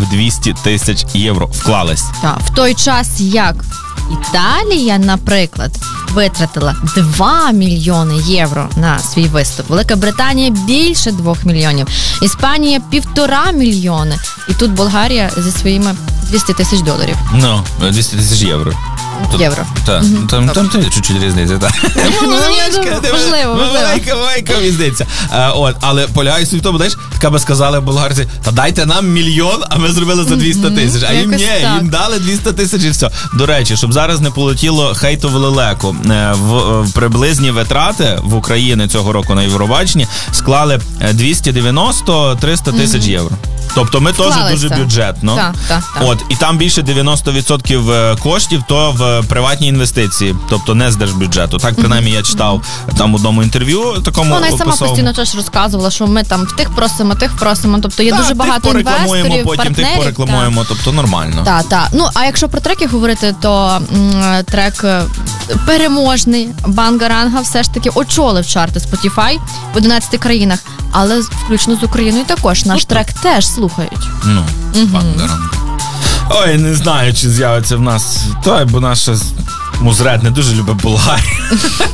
в 200 тисяч євро вклалась. Так, в той час, як Італія, наприклад, витратила 2 мільйони євро на свій виступ. Велика Британія більше 2 мільйонів. Іспанія 1,5 мільйони. І тут Болгарія зі своїми 200 тисяч доларів. Ну, 200 тисяч євро. Євро. Так, там чуть-чуть різниця, так. Можливо. Маленька різниця. Але полягає суть в тому, знаєш, така би сказали болгарці, та дайте нам 1 мільйон, а ми зробили за 200 тисяч. А їм ні, їм дали 200 тисяч і все. До речі, щоб зараз не полетіло хейту в лелеку, в приблизні витрати в Україні цього року на Євробаченні склали 290-300 тисяч євро. Тобто ми теж дуже бюджетно. Так. І там більше 90% коштів то в приватні інвестиції, тобто не з держбюджету. Так, принаймні, я читав там в одному інтерв'ю такому. Вона й сама постійно теж розказувала, що ми там тих просимо. Тобто є дуже багато інвесторів, потім партнерів. Тих порекламуємо, тобто нормально. Так. Ну, а якщо про треки говорити, то трек переможний Бангаранга все ж таки очолив чарти Spotify в 11 країнах, але включно з Україною також. Наш трек теж слухають. Бангаранга. Ой, не знаю, чи з'явиться в нас той, бо наша музред не дуже любить Болгарію.